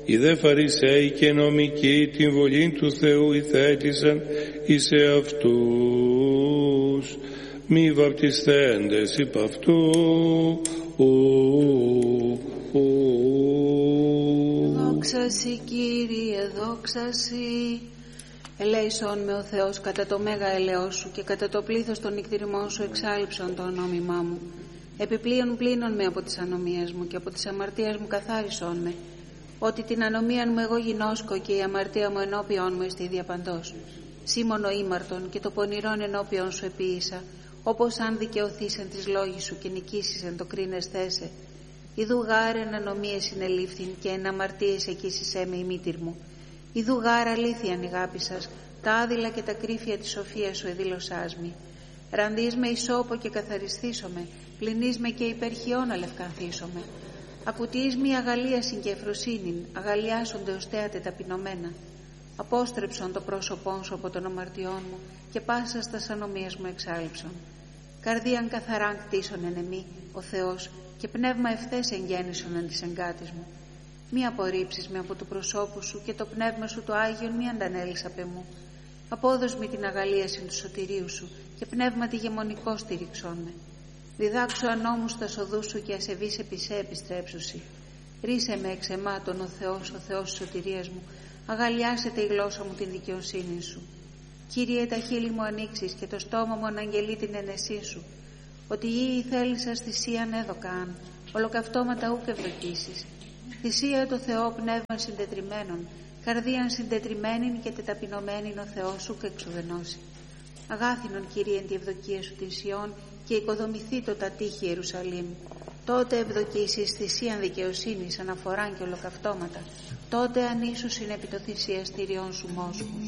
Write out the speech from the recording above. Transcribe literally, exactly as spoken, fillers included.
Οι δε Φαρισαίοι και νομικοί την βολήν του Θεού ηθέτησαν εις εαυτούς, μη βαπτισθέντες υπ' αυτού. Δόξα σοι, Κύριε, δόξα σοι. Ελέησον με ο Θεός κατά το μέγα ελαιός σου και κατά το πλήθος των νυκτηριμών σου εξάλειψον το ονόμημά μου. Επιπλέον πλύνον με από τις ανομίες μου και από τις αμαρτίες μου καθάρισον με. Ότι την ανομία μου εγώ γινώσκω και η αμαρτία μου ενώπιον μου εστί διαπαντός. Σήμωνο ήμαρτον και το πονηρόν ενώπιον σου επίησα, όπως αν δικαιωθείς εν της λόγης σου και νικήσεις εν το κρίνες θέσε. Ιδού γάρ εν ανομίες συνελήφθην και εν αμαρτίες εκείσισέ με η μήτηρ μου. Ιδού γάρ αλήθειαν ηγάπησας, τα άδειλα και τα κρύφια της σοφίας σου εδήλωσάς μη. Ραντείς με ισόπο και καθαριστήσομαι, πλυνείς με και υπερχιών αλευκανθήσομαι. Ακουτείς μη αγαλίασιν και ευφροσύνην, αγαλιάσονται ως θέατε ταπεινωμένα. Απόστρεψον το πρόσωπόν σου από των αμαρτιών μου και πάσα στας ανομίες μου εξάλειψον. Καρδίαν καθαράν κτίσον εν εμή, ο Θεός, και πνεύμα ευθές εγγέννησον εν της εγκάτης μου. Μη απορρίψεις με από του προσώπου σου και το πνεύμα σου το Άγιον μη αντανέλεις απ' εμού. Απόδος με την αγαλίαση του σωτηρίου σου και πνεύμα τη γεμονικό στηριξόν με. Διδάξου ανώμους τα σοδού σου και ασεβείς επί σε επιστρέψουσι. Ρίσε με εξ αιμάτων ο Θεός, ο Θεός της σωτηρίας μου, αγαλιάσετε η γλώσσα μου την δικαιοσύνη σου. Κύριε, τα χείλη μου ανοίξεις και το στόμα μου αναγγελεί την ενεσή σου. Ότι ή θέλησας θυσίαν έδωκαν, ολοκαυτώματα ούκ ευδοκίσεις. Θυσία το Θεό πνεύμα συντετριμένων, καρδίαν συντετριμένην και τεταπεινωμένην ο Θεός σου και εξουδενώσει. Αγάθινον, Κύριε, εν τη ευδοκία σου την Σιών και οικοδομηθεί το τα τείχη Ιερουσαλήμ. Τότε ευδοκίσεις θυσίαν δικαιοσύνης, αναφοράν και ολοκαυτώματα. Τότε ανήσουσιν επί το θυσιαστήριον σου μόσχους.